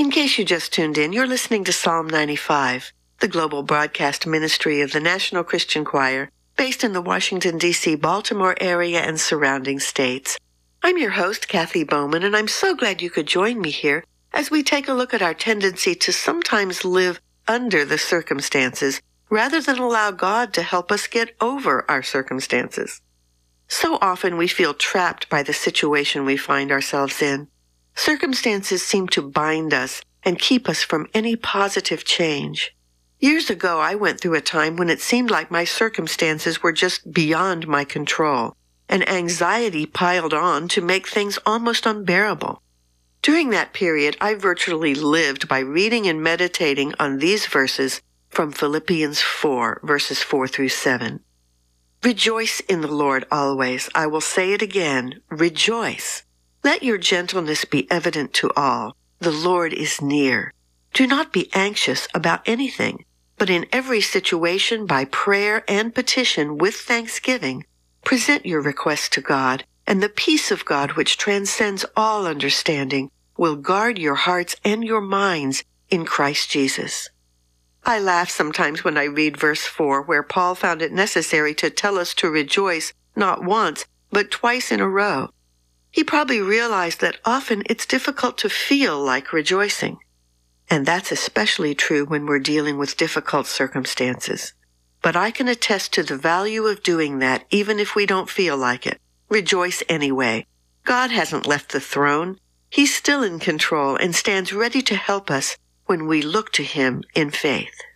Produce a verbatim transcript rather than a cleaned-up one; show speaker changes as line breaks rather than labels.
In case you just tuned in, you're listening to Psalm ninety-five, the global broadcast ministry of the National Christian Choir, based in the Washington, D C, Baltimore area and surrounding states. I'm your host, Kathy Bowman, and I'm so glad you could join me here as we take a look at our tendency to sometimes live under the circumstances rather than allow God to help us get over our circumstances. So often we feel trapped by the situation we find ourselves in. Circumstances seem to bind us and keep us from any positive change. Years ago, I went through a time when it seemed like my circumstances were just beyond my control, and anxiety piled on to make things almost unbearable. During that period, I virtually lived by reading and meditating on these verses from Philippians four, verses four through seven. Rejoice in the Lord always. I will say it again, rejoice. Let your gentleness be evident to all. The Lord is near. Do not be anxious about anything, but in every situation by prayer and petition with thanksgiving, present your requests to God, and the peace of God which transcends all understanding will guard your hearts and your minds in Christ Jesus. I laugh sometimes when I read verse four, where Paul found it necessary to tell us to rejoice not once, but twice in a row. He probably realized that often it's difficult to feel like rejoicing. And that's especially true when we're dealing with difficult circumstances. But I can attest to the value of doing that even if we don't feel like it. Rejoice anyway. God hasn't left the throne. He's still in control and stands ready to help us when we look to Him in faith.